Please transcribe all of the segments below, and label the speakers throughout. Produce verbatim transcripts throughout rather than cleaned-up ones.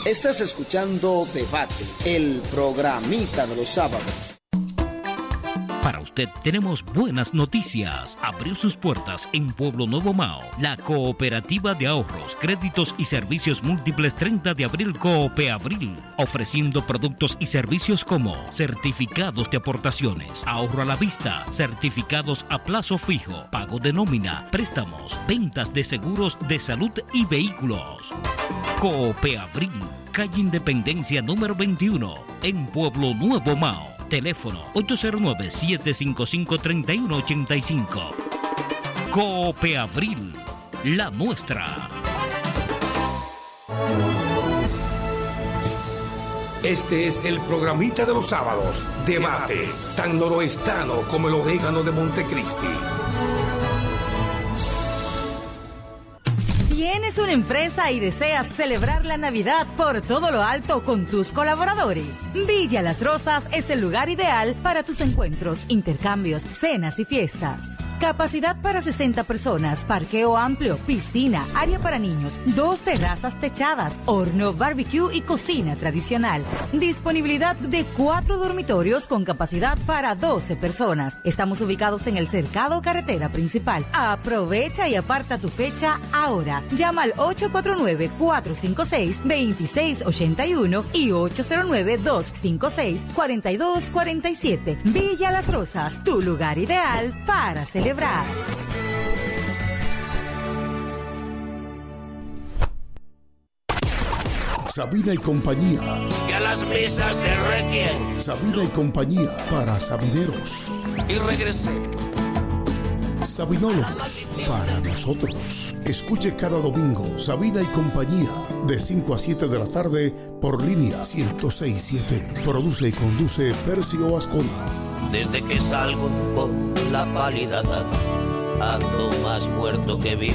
Speaker 1: Estás escuchando Debate, el programita de los sábados.
Speaker 2: Para usted tenemos buenas noticias. Abrió sus puertas en Pueblo Nuevo Mao la Cooperativa de Ahorros, Créditos y Servicios Múltiples treinta de abril Coopeabril, ofreciendo productos y servicios como certificados de aportaciones, ahorro a la vista, certificados a plazo fijo, pago de nómina, préstamos, ventas de seguros de salud y vehículos. Coopeabril, calle Independencia número veintiuno, en Pueblo Nuevo Mao. Teléfono ocho cero nueve, siete cinco cinco, tres uno ocho cinco. Coopeabril, la nuestra.
Speaker 3: Este es el programita de los sábados. Debate, tan noroestano como el orégano de Montecristi.
Speaker 4: ¿Tienes una empresa y deseas celebrar la Navidad por todo lo alto con tus colaboradores? Villa Las Rosas es el lugar ideal para tus encuentros, intercambios, cenas y fiestas. Capacidad para sesenta personas, parqueo amplio, piscina, área para niños, dos terrazas techadas, horno, barbecue y cocina tradicional. Disponibilidad de cuatro dormitorios con capacidad para doce personas. Estamos ubicados en el Cercado Carretera Principal. Aprovecha y aparta tu fecha ahora. Llama al ocho cuatro nueve, cuatro cinco seis, dos seis ocho uno y ocho cero nueve, dos cinco seis, cuatro dos cuatro siete. Villa Las Rosas, tu lugar ideal para celebrar.
Speaker 5: Sabina y compañía.
Speaker 6: Que a las mesas te requien.
Speaker 5: Sabina y compañía para sabineros.
Speaker 6: Y regresé.
Speaker 5: Sabinólogos para nosotros. Escuche cada domingo Sabina y compañía de cinco a siete de la tarde por línea ciento seis punto siete. Produce y conduce Percio Ascona.
Speaker 6: Desde que salgo con la pálida edad, ando más muerto que vivo.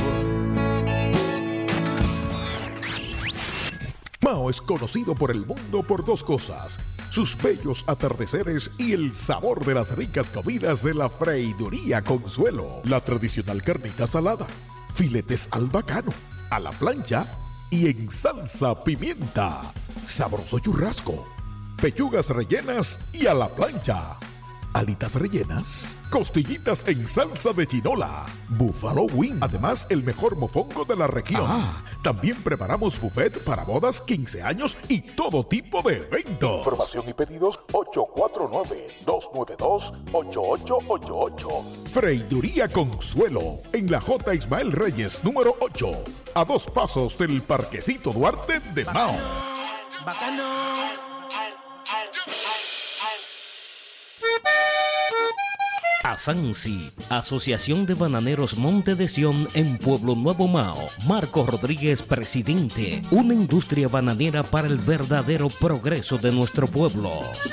Speaker 7: Mao es conocido por el mundo por dos cosas: sus bellos atardeceres y el sabor de las ricas comidas de la Freiduría Consuelo. La tradicional carnita salada, filetes al bacano, a la plancha y en salsa pimienta, sabroso churrasco, pechugas rellenas y a la plancha, alitas rellenas, costillitas en salsa de chinola, buffalo wing, además el mejor mofongo de la región. Ah, también preparamos buffet para bodas, quince años y todo tipo de eventos.
Speaker 8: Información y pedidos ocho cuatro nueve, dos nueve dos, ocho ocho ocho ocho.
Speaker 7: Freiduría Consuelo, en la J. Ismael Reyes, número ocho, a dos pasos del Parquecito Duarte de Mao.
Speaker 9: Bacano, bacano.
Speaker 2: Asansi, Asociación de Bananeros Monte de Sion en Pueblo Nuevo Mao. Marco Rodríguez, presidente. Una industria bananera para el verdadero progreso de nuestro pueblo.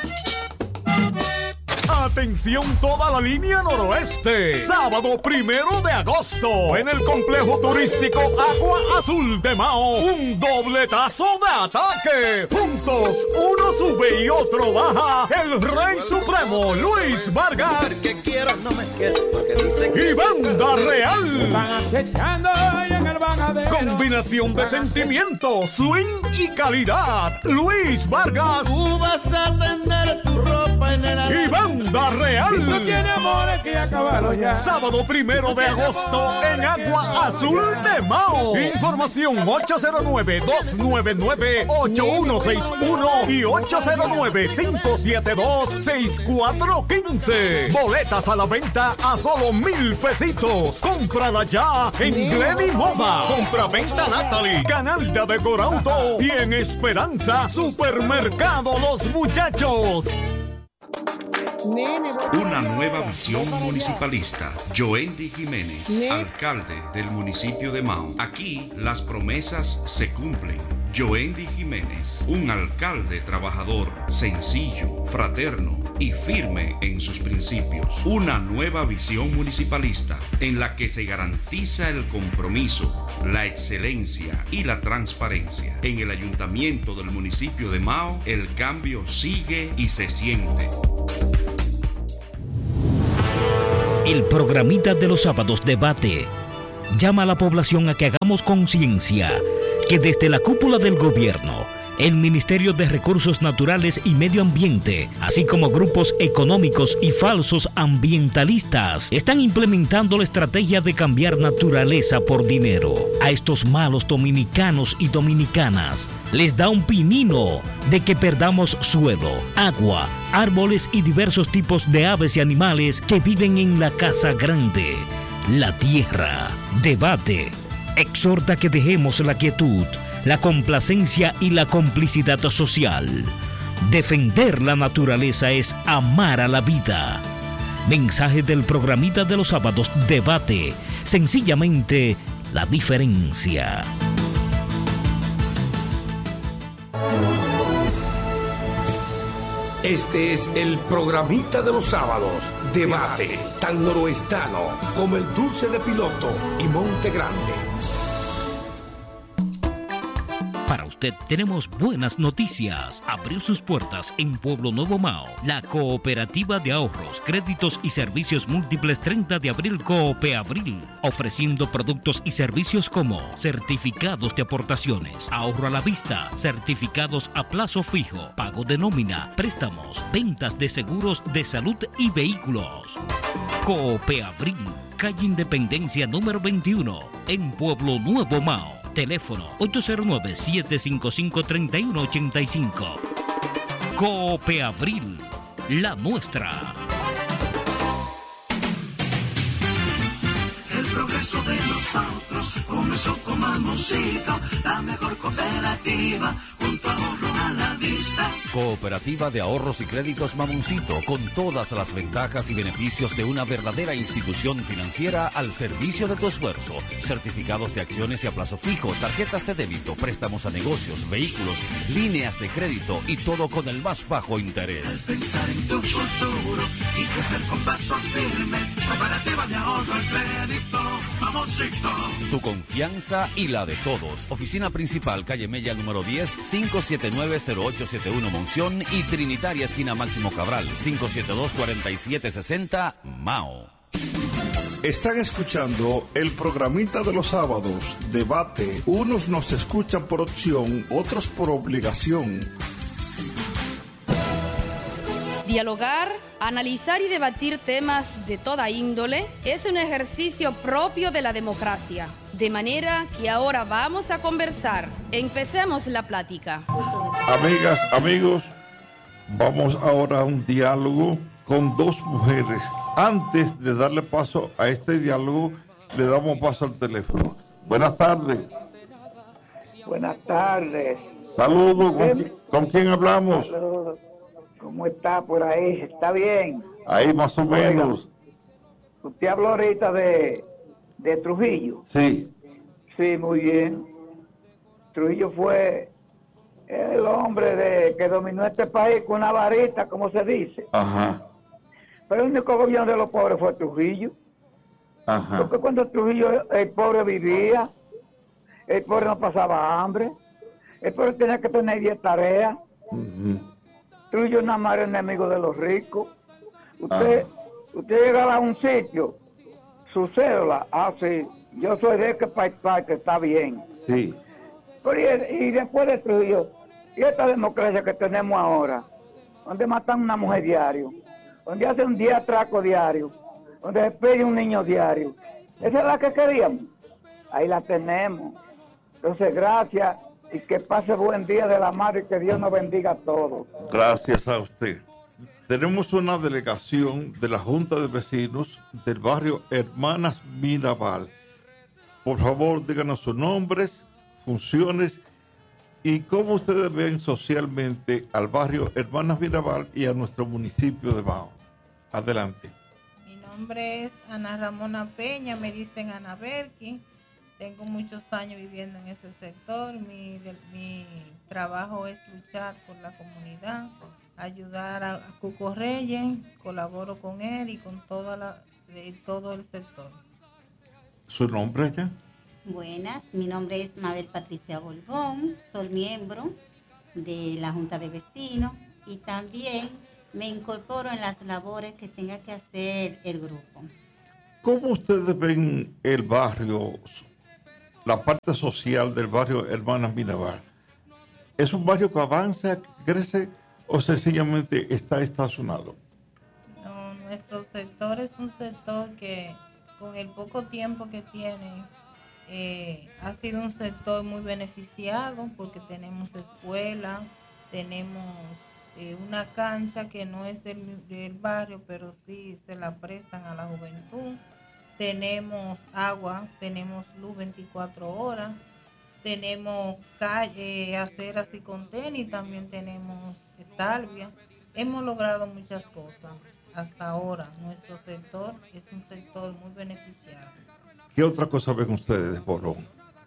Speaker 10: Atención toda la línea noroeste. Sábado primero de agosto en el complejo turístico Agua Azul de Mao. Un dobletazo de ataque. Juntos, uno sube y otro baja. El Rey Supremo Luis Vargas.
Speaker 6: Porque quiero, no me quiero, porque dicen que
Speaker 10: y Banda Real.
Speaker 11: Van acechando en el banadero.
Speaker 10: Combinación de sentimiento, swing y calidad. Luis Vargas.
Speaker 9: Tú vas a tender tu ropa en el alma.
Speaker 10: Y Banda Real.
Speaker 11: Si no tiene amores que acabarlo ya.
Speaker 10: Sábado primero de agosto en Agua Azul de Mao. Información ocho cero nueve, dos nueve nueve, ocho uno seis uno y ocho cero nueve, cinco siete dos, seis cuatro uno cinco. Boletas a la venta a solo mil pesitos. Cómprala ya en Gledy Moda. Compra-venta Natalie, Canal de Decorauto y en Esperanza Supermercado Los Muchachos.
Speaker 12: Una nueva visión municipalista. Joendy Jiménez, alcalde del municipio de Mao. Aquí las promesas se cumplen. Joendy Jiménez, un alcalde trabajador, sencillo, fraterno y firme en sus principios. Una nueva visión municipalista en la que se garantiza el compromiso, la excelencia y la transparencia. En el ayuntamiento del municipio de Mao, el cambio sigue y se siente.
Speaker 2: El programita de los sábados Debate llama a la población a que hagamos conciencia que desde la cúpula del gobierno el Ministerio de Recursos Naturales y Medio Ambiente, así como grupos económicos y falsos ambientalistas, están implementando la estrategia de cambiar naturaleza por dinero. A estos malos dominicanos y dominicanas les da un pinino de que perdamos suelo, agua, árboles y diversos tipos de aves y animales que viven en la casa grande, la tierra. Debate. Exhorta que dejemos la quietud, la complacencia y la complicidad social. Defender la naturaleza es amar a la vida. Mensaje del programita de los sábados. Debate. Sencillamente la diferencia.
Speaker 3: Este es el programita de los sábados. Debate, tan noroestano como el dulce de Piloto y Monte Grande.
Speaker 2: Para usted tenemos buenas noticias. Abrió sus puertas en Pueblo Nuevo Mao la Cooperativa de Ahorros, Créditos y Servicios Múltiples treinta de abril Coopeabril, ofreciendo productos y servicios como certificados de aportaciones, ahorro a la vista, certificados a plazo fijo, pago de nómina, préstamos, ventas de seguros de salud y vehículos. Coopeabril, calle Independencia número veintiuno, en Pueblo Nuevo Mao. Teléfono ocho cero nueve, siete cinco cinco, tres uno ocho cinco. Coopeabril, la nuestra.
Speaker 13: El progreso de nosotros comenzó con Mamoncito, la mejor cooperativa, junto a ahorro a la vista.
Speaker 14: Cooperativa de Ahorros y Créditos Mamoncito, con todas las ventajas y beneficios de una verdadera institución financiera al servicio de tu esfuerzo. Certificados de acciones y a plazo fijo, tarjetas de débito, préstamos a negocios, vehículos, líneas de crédito y todo con el más bajo interés.
Speaker 13: Es pensar en tu futuro y crecer con paso firme. Cooperativa de Ahorro y Crédito Mamoncito.
Speaker 14: Tu confianza y la de todos. Oficina principal, calle Mella número diez, cinco siete nueve, cero ocho siete uno Monción y Trinitaria esquina Máximo Cabral, cinco siete dos, cuatro siete seis cero Mao.
Speaker 15: Están escuchando el programita de los sábados, Debate. Unos nos escuchan por opción, otros por obligación.
Speaker 16: Dialogar, analizar y debatir temas de toda índole es un ejercicio propio de la democracia. De manera que ahora vamos a conversar. Empecemos la plática.
Speaker 15: Amigas, amigos, vamos ahora a un diálogo con dos mujeres. Antes de darle paso a este diálogo, le damos paso al teléfono. Buenas tardes.
Speaker 17: Buenas tardes.
Speaker 15: Saludos. ¿Con, ¿Con quién hablamos?
Speaker 17: Saludos. ¿Cómo está por ahí? ¿Está bien?
Speaker 15: Ahí más o menos.
Speaker 17: Usted habló ahorita de, de Trujillo.
Speaker 15: Sí.
Speaker 17: Sí, muy bien. Trujillo fue el hombre de, que dominó este país con una varita, como se dice.
Speaker 15: Ajá.
Speaker 17: Pero el único gobierno de los pobres fue Trujillo.
Speaker 15: Ajá.
Speaker 17: Porque cuando Trujillo, el pobre vivía, el pobre no pasaba hambre, el pobre tenía que tener diez tareas.
Speaker 15: Uh-huh.
Speaker 17: Trujillo nada más era enemigo de los ricos. Usted, usted llegaba a un sitio, su cédula, ah, sí, yo soy de que país, que está bien.
Speaker 15: Sí.
Speaker 17: Pero y, y después de Trujillo, y esta democracia que tenemos ahora, donde matan a una mujer diario, donde hacen un día atraco diario, donde despiden un niño diario, esa es la que queríamos. Ahí la tenemos. Entonces, gracias. Y que pase buen día de la madre y que Dios nos bendiga a todos.
Speaker 15: Gracias a usted. Tenemos una delegación de la Junta de Vecinos del barrio Hermanas Mirabal. Por favor, díganos sus nombres, funciones y cómo ustedes ven socialmente al barrio Hermanas Mirabal y a nuestro municipio de Mao. Adelante.
Speaker 18: Mi nombre es Ana Ramona Peña, me dicen Ana Berki. Tengo muchos años viviendo en ese sector. Mi, de, mi trabajo es luchar por la comunidad, ayudar a, a Cuco Reyes, colaboro con él y con toda la, de, todo el sector.
Speaker 15: ¿Su nombre ya?
Speaker 19: Buenas, mi nombre es Mabel Patricia Bolbón, soy miembro de la Junta de Vecinos y también me incorporo en las labores que tenga que hacer el grupo.
Speaker 15: ¿Cómo ustedes ven el barrio, la parte social del barrio Hermanas Mirabal? ¿Es un barrio que avanza, que crece o sencillamente está estacionado?
Speaker 18: No, nuestro sector es un sector que con el poco tiempo que tiene eh, ha sido un sector muy beneficiado porque tenemos escuela, tenemos eh, una cancha que no es del, del barrio, pero sí se la prestan a la juventud. Tenemos agua, tenemos luz veinticuatro horas, tenemos calle, aceras y con tenis, también tenemos talvia. Hemos logrado muchas cosas hasta ahora. Nuestro sector es un sector muy beneficiado.
Speaker 15: ¿Qué otra cosa ven ustedes, Bolón?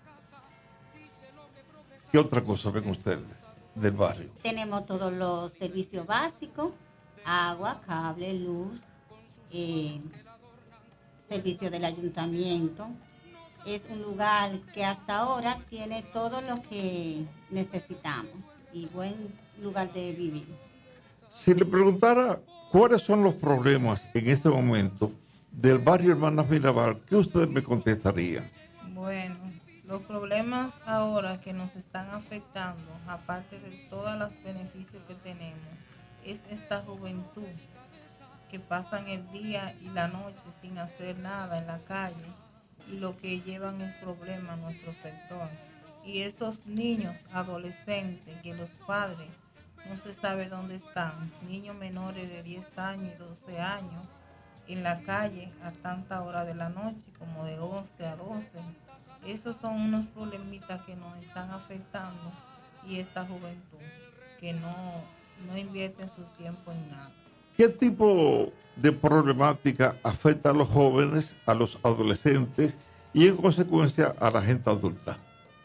Speaker 15: ¿Qué otra cosa ven ustedes del barrio?
Speaker 19: Tenemos todos los servicios básicos, agua, cable, luz, eh, servicio del ayuntamiento. Es un lugar que hasta ahora tiene todo lo que necesitamos y buen lugar de vivir.
Speaker 15: Si le preguntara cuáles son los problemas en este momento del barrio Hermanas Mirabal, ¿qué ustedes me contestarían?
Speaker 18: Bueno, los problemas ahora que nos están afectando, aparte de todos los beneficios que tenemos, es esta juventud que pasan el día y la noche sin hacer nada en la calle y lo que llevan es problema a nuestro sector. Y esos niños adolescentes que los padres no se sabe dónde están, niños menores de diez años y doce años, en la calle a tanta hora de la noche, como de once a doce. Esos son unos problemitas que nos están afectando y esta juventud que no, no invierte su tiempo en nada.
Speaker 15: ¿Qué tipo de problemática afecta a los jóvenes, a los adolescentes y en consecuencia a la gente adulta?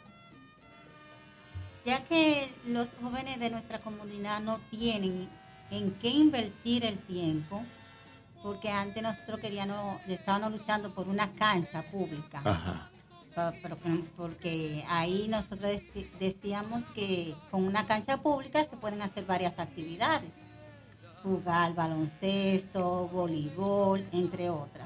Speaker 19: Ya que los jóvenes de nuestra comunidad no tienen en qué invertir el tiempo, porque antes nosotros queríamos, estábamos luchando por una cancha pública.
Speaker 15: Ajá.
Speaker 19: Porque, porque ahí nosotros decíamos que con una cancha pública se pueden hacer varias actividades. Jugar baloncesto, voleibol, entre otras.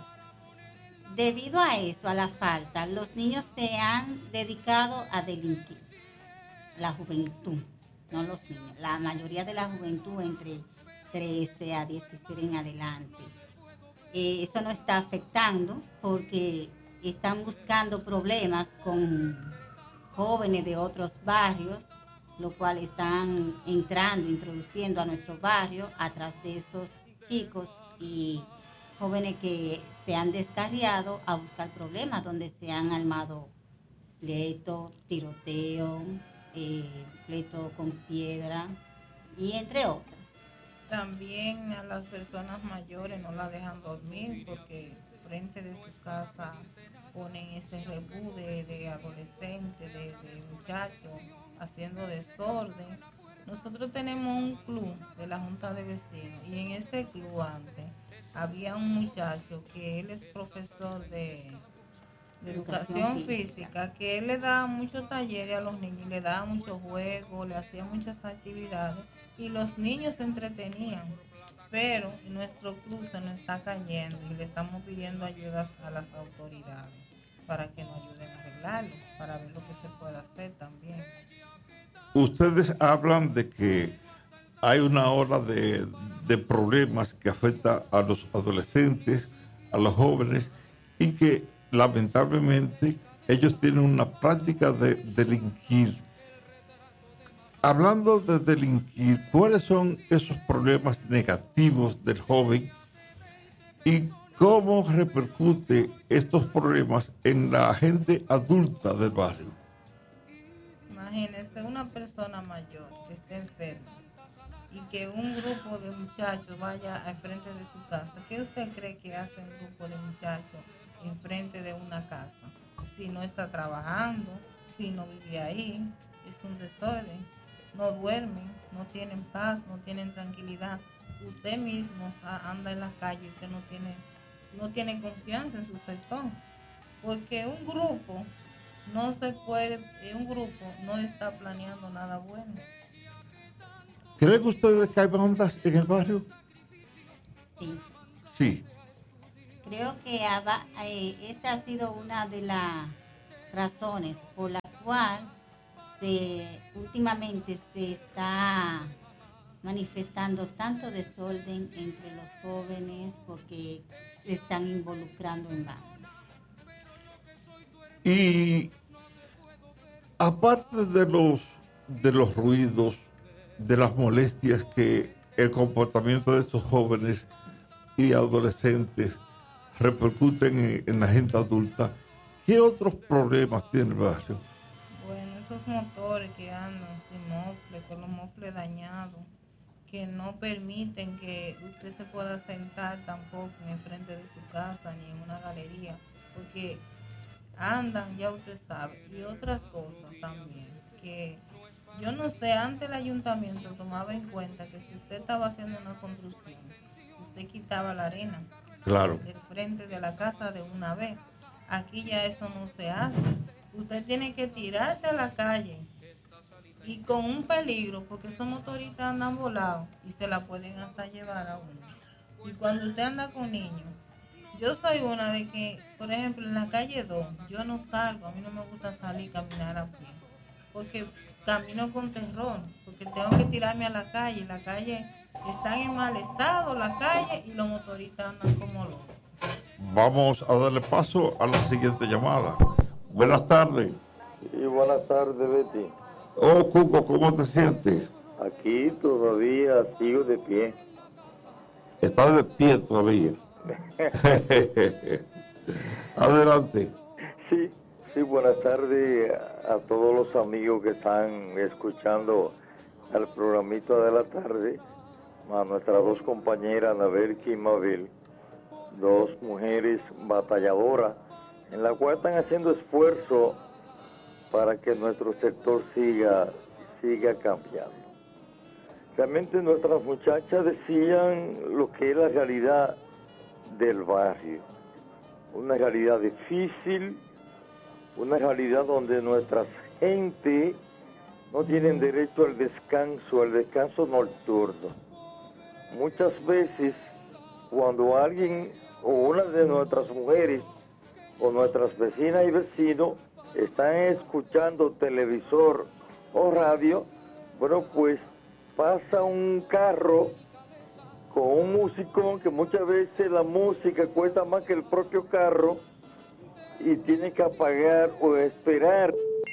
Speaker 19: Debido a eso, a la falta, los niños se han dedicado a delinquir. La juventud, no los niños. La mayoría de la juventud entre trece a dieciséis en adelante. Eh, eso nos está afectando porque están buscando problemas con jóvenes de otros barrios, lo cual están entrando, introduciendo a nuestro barrio atrás de esos chicos y jóvenes que se han descarriado a buscar problemas, donde se han armado pleitos, tiroteo, eh, pleito con piedra y entre otras.
Speaker 18: También a las personas mayores no las dejan dormir porque frente de su casa ponen ese rebú de, de adolescentes, de, de muchachos haciendo desorden. Nosotros tenemos un club de la Junta de Vecinos y en ese club antes había un muchacho que él es profesor de, de educación, educación física. física, que él le daba muchos talleres a los niños, le daba muchos juegos, le hacía muchas actividades y los niños se entretenían. Pero nuestro club se nos está cayendo y le estamos pidiendo ayudas a las autoridades para que nos ayuden a arreglarlo, para ver lo que se puede hacer también.
Speaker 15: Ustedes hablan de que hay una ola de, de problemas que afecta a los adolescentes, a los jóvenes, y que lamentablemente ellos tienen una práctica de delinquir. Hablando de delinquir, ¿cuáles son esos problemas negativos del joven y cómo repercute estos problemas en la gente adulta del barrio?
Speaker 18: Imagínese una persona mayor que esté enferma y que un grupo de muchachos vaya al frente de su casa. ¿Qué usted cree que hace un grupo de muchachos enfrente de una casa? Si no está trabajando, si no vive ahí, es un desorden. No duermen, no tienen paz, no tienen tranquilidad. Usted mismo anda en la calle y usted no tiene, no tiene confianza en su sector. Porque un grupo no se puede, un grupo no está planeando nada bueno.
Speaker 15: ¿Creen ustedes que hay bandas en el barrio?
Speaker 19: Sí.
Speaker 15: Sí.
Speaker 19: Creo que eh, esa ha sido una de las razones por la cual se, últimamente se está manifestando tanto desorden entre los jóvenes porque se están involucrando en bandas.
Speaker 15: Y aparte de los, de los ruidos, de las molestias que el comportamiento de estos jóvenes y adolescentes repercuten en, en la gente adulta, ¿qué otros problemas tiene el barrio?
Speaker 18: Bueno, esos motores que andan sin mofle, con los mofles dañados, que no permiten que usted se pueda sentar tampoco en el frente de su casa ni en una galería, porque andan, ya usted sabe, y otras cosas también, que yo no sé, antes el ayuntamiento tomaba en cuenta que si usted estaba haciendo una construcción, usted quitaba la arena
Speaker 15: claro.
Speaker 18: del frente de la casa de una vez. Aquí ya eso no se hace. Usted tiene que tirarse a la calle y con un peligro, porque esos motoristas andan volados y se la pueden hasta llevar a uno. Y cuando usted anda con niños, yo soy una de que, por ejemplo, en la calle dos, yo no salgo, a mí no me gusta salir y caminar a pie, porque camino con terror, porque tengo que tirarme a la calle, la calle está en mal estado, la calle, y los motoristas andan como locos.
Speaker 15: Vamos a darle paso a la siguiente llamada. Buenas tardes.
Speaker 20: Sí, buenas tardes, Betty.
Speaker 15: Oh, Cuco, ¿cómo te sientes?
Speaker 20: Aquí todavía sigo de pie.
Speaker 15: ¿Estás de pie todavía? Adelante.
Speaker 20: Sí, sí, buenas tardes a todos los amigos que están escuchando el programito de la tarde, a nuestras dos compañeras, Anabelki y Mabel, dos mujeres batalladoras, en la cual están haciendo esfuerzo para que nuestro sector siga, siga cambiando. Realmente nuestras muchachas decían lo que es la realidad del barrio, una realidad difícil, una realidad donde nuestra gente no tienen derecho al descanso, al descanso nocturno. Muchas veces cuando alguien o una de nuestras mujeres o nuestras vecinas y vecinos están escuchando televisor o radio, bueno, pues pasa un carro con un músico que muchas veces la música cuesta más que el propio carro y tiene que apagar o esperar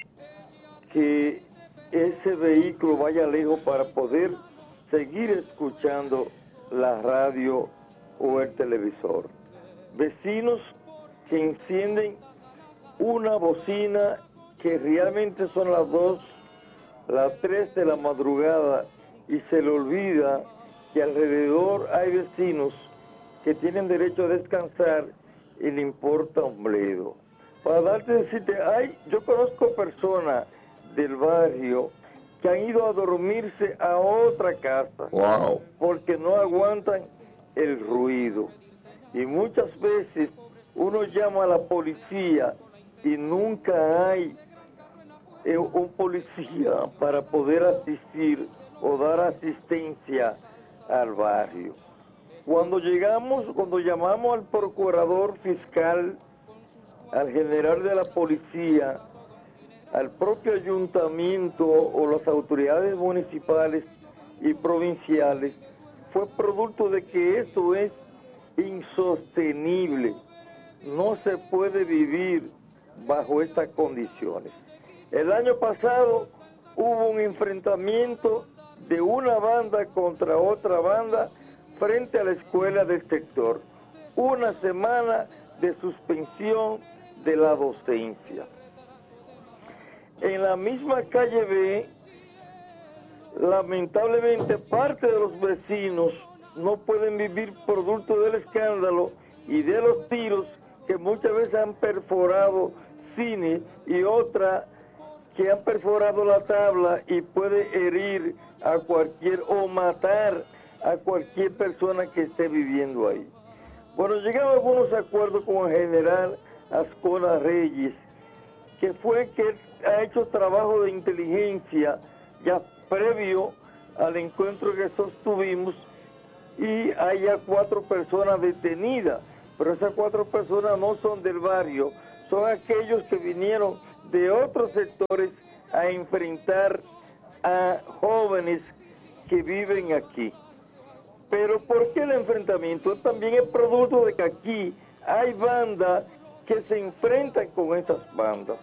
Speaker 20: que ese vehículo vaya lejos para poder seguir escuchando la radio o el televisor. Vecinos que encienden una bocina que realmente son las dos, las tres de la madrugada y se le olvida que alrededor hay vecinos que tienen derecho a descansar y le importa un bledo. Para darte decirte, hay, yo conozco personas del barrio que han ido a dormirse a otra casa.
Speaker 15: Wow.
Speaker 20: Porque no aguantan el ruido. Y muchas veces uno llama a la policía y nunca hay eh, un policía para poder asistir o dar asistencia al barrio. Cuando llegamos, cuando llamamos al procurador fiscal, al general de la policía, al propio ayuntamiento o las autoridades municipales y provinciales, fue producto de que eso es insostenible. No se puede vivir bajo estas condiciones. El año pasado hubo un enfrentamiento de una banda contra otra banda frente a la escuela del sector. Una semana de suspensión de la docencia. En la misma calle B, lamentablemente parte de los vecinos no pueden vivir producto del escándalo y de los tiros que muchas veces han perforado cine y otra que han perforado la tabla y puede herir a cualquier o matar a cualquier persona que esté viviendo ahí. Bueno, llegamos a algunos acuerdos con el general Ascona Reyes, que fue que él ha hecho trabajo de inteligencia ya previo al encuentro que sostuvimos y hay ya cuatro personas detenidas, pero esas cuatro personas no son del barrio, son aquellos que vinieron de otros sectores a enfrentar a jóvenes que viven aquí. Pero ¿por qué el enfrentamiento? También es producto de que aquí hay bandas que se enfrentan con esas bandas.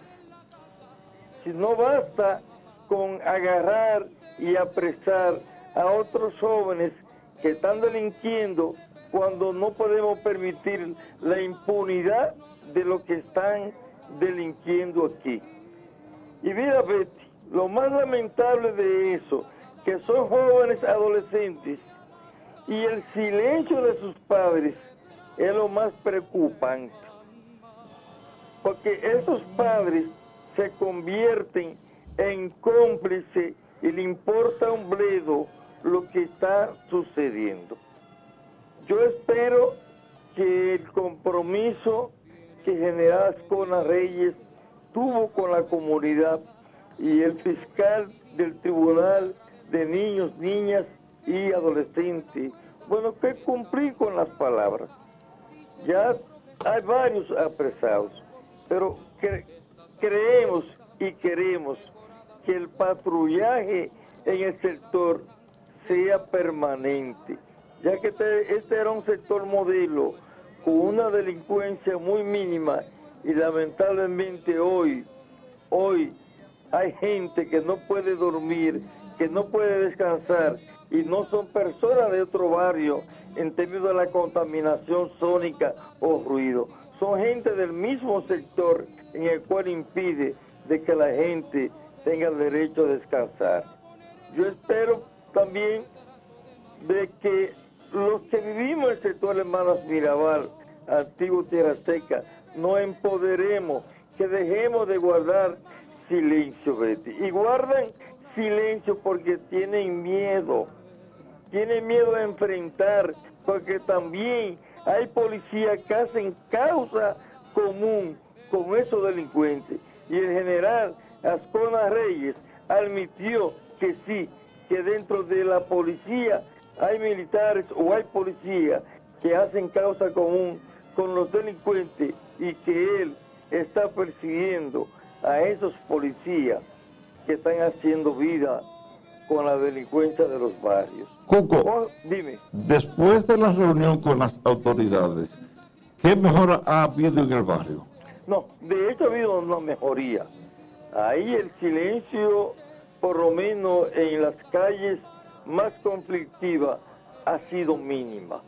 Speaker 20: Si no basta con agarrar y apresar a otros jóvenes que están delinquiendo, cuando no podemos permitir la impunidad de lo que están delinquiendo aquí. Y mira, Betty, lo más lamentable de eso, que son jóvenes adolescentes, y el silencio de sus padres es lo más preocupante. Porque esos padres se convierten en cómplices y le importa un bledo lo que está sucediendo. Yo espero que el compromiso que General Ascona Reyes tuvo con la comunidad y el fiscal del Tribunal de Niños, Niñas y Adolescentes, bueno, que cumplir con las palabras. Ya hay varios apresados, pero cre creemos y queremos que el patrullaje en el sector sea permanente, ya que este, este era un sector modelo con una delincuencia muy mínima y lamentablemente hoy, hoy hay gente que no puede dormir, que no puede descansar y no son personas de otro barrio en términos de la contaminación sónica o ruido. Son gente del mismo sector en el cual impide de que la gente tenga el derecho a descansar. Yo espero también de que los que vivimos en el sector Hermanas Mirabal, antiguo Tierra Seca, nos empoderemos, que dejemos de guardar silencio, Betty. Y guardan silencio porque tienen miedo, tienen miedo a enfrentar, porque también hay policías que hacen causa común con esos delincuentes. Y el general Ascona Reyes admitió que sí, que dentro de la policía hay militares o hay policías que hacen causa común con los delincuentes y que él está persiguiendo a esos policías que están haciendo vida con la delincuencia de los barrios.
Speaker 15: Cuco,
Speaker 20: oh, dime.
Speaker 15: Después de la reunión con las autoridades, ¿qué mejora ha habido en el barrio?
Speaker 20: No, de hecho ha habido una mejoría. Ahí el silencio, por lo menos en las calles más conflictivas, ha sido mínima.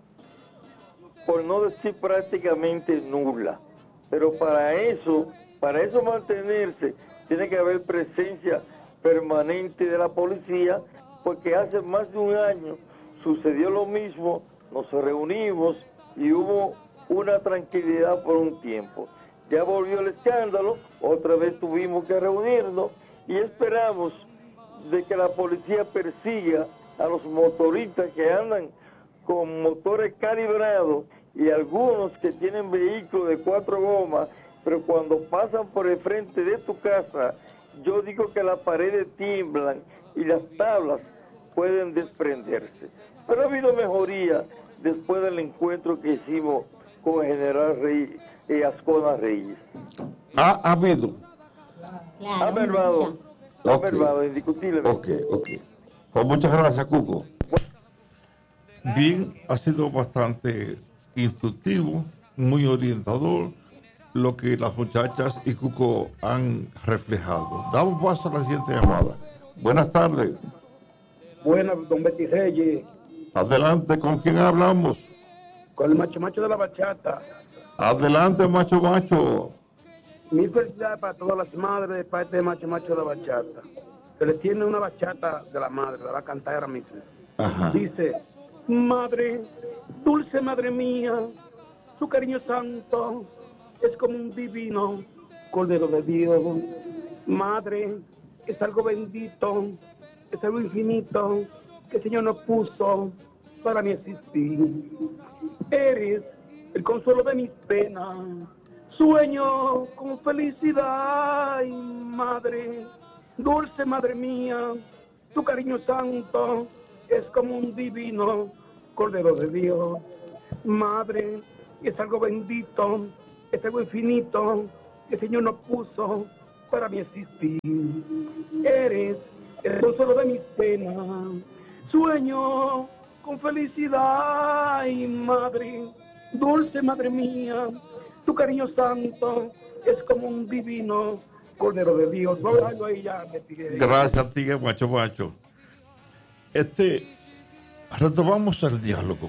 Speaker 20: Por no decir prácticamente nula. Pero para eso, para eso mantenerse, tiene que haber presencia permanente de la policía, porque hace más de un año sucedió lo mismo, nos reunimos y hubo una tranquilidad por un tiempo. Ya volvió el escándalo, otra vez tuvimos que reunirnos y esperamos de que la policía persiga a los motoristas que andan con motores calibrados y algunos que tienen vehículos de cuatro gomas, pero cuando pasan por el frente de tu casa, yo digo que las paredes tiemblan y las tablas pueden desprenderse. Pero ha habido mejoría después del encuentro que hicimos con el general Rey, eh, Ascona Reyes.
Speaker 15: ¿Ha, ha habido?
Speaker 20: Claro, ha mermado, ha mermado, indiscutiblemente.
Speaker 15: Ok, ok. Pues muchas gracias, Cuco. Bien, ha sido bastante instructivo, muy orientador lo que las muchachas y Cuco han reflejado. Damos paso a la siguiente llamada. Buenas tardes.
Speaker 21: Buenas, don Betty Reyes.
Speaker 15: Adelante, ¿con quién hablamos?
Speaker 21: Con el macho macho de la bachata.
Speaker 15: Adelante, macho macho.
Speaker 21: Mil felicidades para todas las madres de parte de macho macho de la bachata. Se les tiene una bachata de la madre, la va a cantar ahora mismo.
Speaker 15: Ajá.
Speaker 21: Dice: madre, dulce madre mía, su cariño santo es como un divino cordero de Dios. Madre, es algo bendito, es algo infinito que el Señor nos puso para mi existir. Eres el consuelo de mis penas, sueño con felicidad. Ay, madre, dulce madre mía, tu cariño santo es como un divino cordero de Dios. Madre, es algo bendito, es algo infinito que el Señor nos puso para mi existir. Eres el consuelo de mis penas. Sueño con felicidad y madre, dulce madre mía, tu cariño santo es como un divino Cordero de Dios. Ahí ya me tiré.
Speaker 15: Gracias a ti, macho macho. Este, retomamos el diálogo.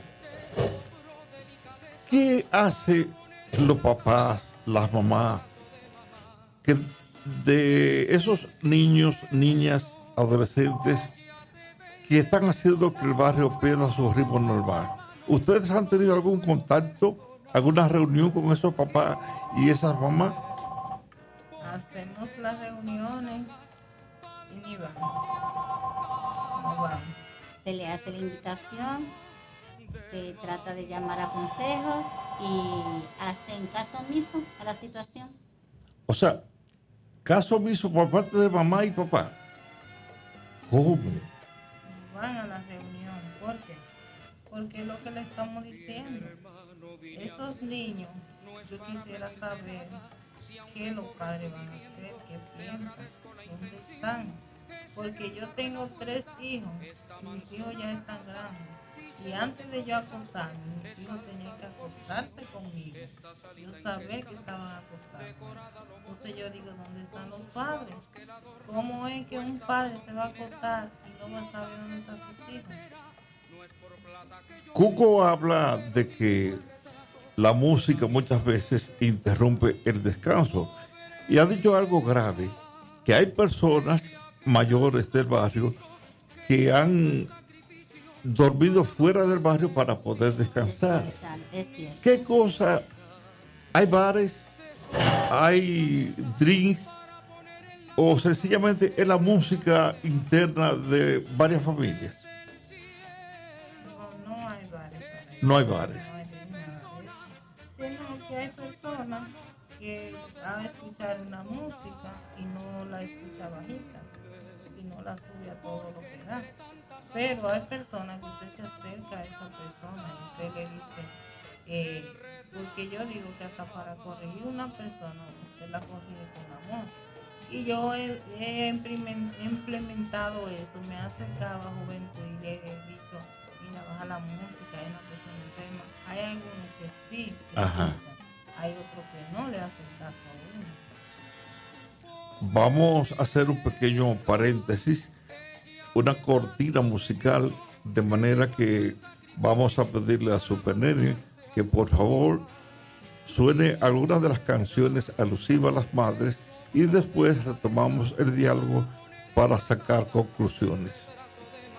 Speaker 15: ¿Qué hace los papás, las mamás, que de esos niños, niñas, adolescentes que están haciendo que el barrio pierda su ritmo normal? ¿Ustedes han tenido algún contacto, alguna reunión con esos papás y esas mamás?
Speaker 18: Hacemos las reuniones y ni van. No van.
Speaker 19: Se le hace la invitación, se trata de llamar a consejos y hacen caso omiso a la situación.
Speaker 15: O sea, caso omiso por parte de mamá y papá. ¿Cómo?
Speaker 18: No van a la reunión. ¿Por qué? Porque es lo que le estamos diciendo. Esos niños, yo quisiera saber qué los padres van a hacer, qué piensan, dónde están. Porque yo tengo tres hijos y mis hijos ya están grandes. Y antes de yo acostarme, mis hijos tenían que acostarse conmigo. Yo sabía que estaban acostados. Entonces yo digo, ¿dónde están los padres? ¿Cómo es que un padre se va a acostar y no va a saber dónde están sus hijos?
Speaker 15: Cuco habla de que la música muchas veces interrumpe el descanso y ha dicho algo grave, que hay personas mayores del barrio que han dormido fuera del barrio para poder descansar.
Speaker 19: Es cierto.
Speaker 15: ¿Qué cosa? ¿Hay bares? ¿Hay drinks? ¿O sencillamente es la música interna de varias familias?
Speaker 18: No, no hay bares.
Speaker 15: No hay bares.
Speaker 18: No hay nada de eso. Sino que hay personas que van a escuchar una música y no la escucha bajita, sino la sube a todo lo que da. Pero hay personas que usted se acerca a esa persona y usted le dice, eh, porque yo digo que hasta para corregir una persona, usted la corrige con amor. Y yo he, he implementado eso, me he acercado a juventud y le he dicho, mira, baja la música, hay una persona enferma. Hay algunos que sí, que escuchan, hay otros que no le hacen caso a uno.
Speaker 15: Vamos a hacer un pequeño paréntesis, una cortina musical, de manera que vamos a pedirle a Super Nene que por favor suene algunas de las canciones alusivas a las madres y después retomamos el diálogo para sacar conclusiones.